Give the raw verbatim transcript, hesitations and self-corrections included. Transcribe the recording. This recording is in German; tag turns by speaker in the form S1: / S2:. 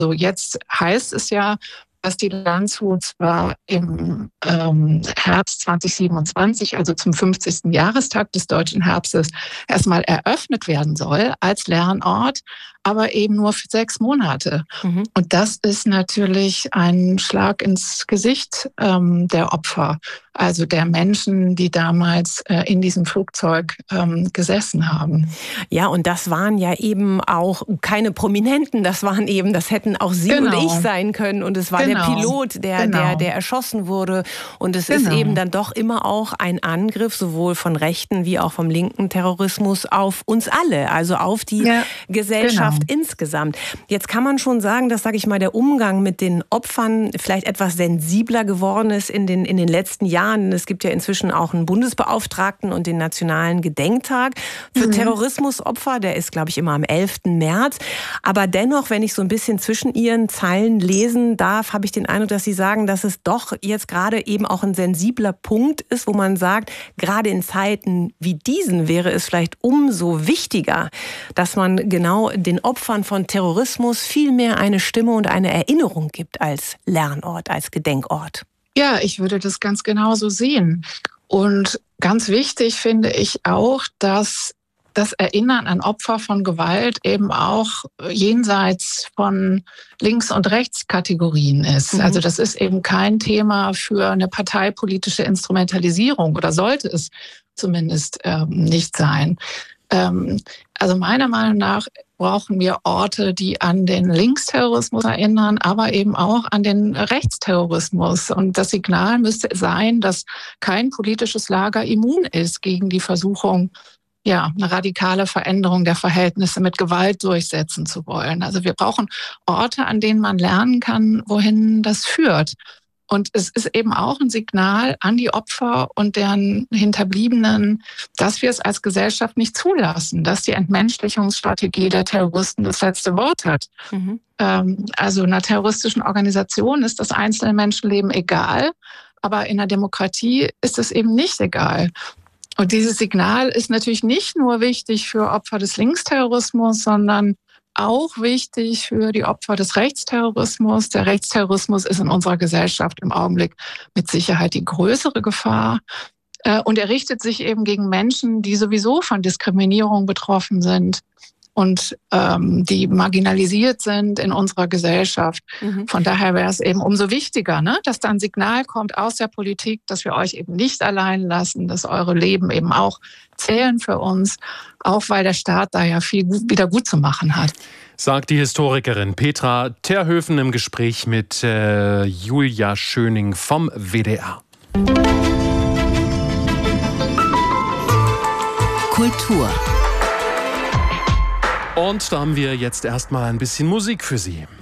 S1: Also jetzt heißt es ja, dass die Landshut zwar im ähm, Herbst zwanzig siebenundzwanzig, also zum fünfzigsten Jahrestag des Deutschen Herbstes, erstmal eröffnet werden soll als Lernort, aber eben nur für sechs Monate. Mhm. Und das ist natürlich ein Schlag ins Gesicht ähm, der Opfer, also der Menschen, die damals äh, in diesem Flugzeug ähm, gesessen haben.
S2: Ja, und das waren ja eben auch keine Prominenten, das waren eben, das hätten auch Sie genau. und ich sein können. Und es war genau. der Pilot, der, genau. der, der erschossen wurde. Und es genau. ist eben dann doch immer auch ein Angriff, sowohl von rechten wie auch vom linken Terrorismus, auf uns alle, also auf die ja, Gesellschaft genau. insgesamt. Jetzt kann man schon sagen, dass, sage ich mal, der Umgang mit den Opfern vielleicht etwas sensibler geworden ist in den, in den letzten Jahren. Es gibt ja inzwischen auch einen Bundesbeauftragten und den Nationalen Gedenktag für mhm. Terrorismusopfer. Der ist, glaube ich, immer am elften März. Aber dennoch, wenn ich so ein bisschen zwischen Ihren Zeilen lesen darf, habe ich den Eindruck, dass Sie sagen, dass es doch jetzt gerade eben auch ein sensibler Punkt ist, wo man sagt, gerade in Zeiten wie diesen wäre es vielleicht umso wichtiger, dass man genau den Opfern von Terrorismus viel mehr eine Stimme und eine Erinnerung gibt als Lernort, als Gedenkort.
S1: Ja, ich würde das ganz genauso sehen. Und ganz wichtig finde ich auch, dass das Erinnern an Opfer von Gewalt eben auch jenseits von Links- und Rechtskategorien ist. Mhm. Also das ist eben kein Thema für eine parteipolitische Instrumentalisierung oder sollte es zumindest ähm, nicht sein. Ähm, also meiner Meinung nach brauchen wir Orte, die an den Linksterrorismus erinnern, aber eben auch an den Rechtsterrorismus. Und das Signal müsste sein, dass kein politisches Lager immun ist gegen die Versuchung, ja, eine radikale Veränderung der Verhältnisse mit Gewalt durchsetzen zu wollen. Also wir brauchen Orte, an denen man lernen kann, wohin das führt. Und es ist eben auch ein Signal an die Opfer und deren Hinterbliebenen, dass wir es als Gesellschaft nicht zulassen, dass die Entmenschlichungsstrategie der Terroristen das letzte Wort hat. Mhm. Ähm, also einer terroristischen Organisation ist das einzelne Menschenleben egal, aber in einer Demokratie ist es eben nicht egal. Und dieses Signal ist natürlich nicht nur wichtig für Opfer des Linksterrorismus, sondern auch wichtig für die Opfer des Rechtsterrorismus. Der Rechtsterrorismus ist in unserer Gesellschaft im Augenblick mit Sicherheit die größere Gefahr. Und er richtet sich eben gegen Menschen, die sowieso von Diskriminierung betroffen sind und ähm, die marginalisiert sind in unserer Gesellschaft. Mhm. Von daher wäre es eben umso wichtiger, ne, dass da ein Signal kommt aus der Politik, dass wir euch eben nicht allein lassen, dass eure Leben eben auch zählen für uns, auch weil der Staat da ja viel wieder gut zu machen hat.
S3: Sagt die Historikerin Petra Terhöfen im Gespräch mit äh, Julia Schöning vom W D R.
S4: Kultur.
S3: Und da haben wir jetzt erstmal ein bisschen Musik für Sie.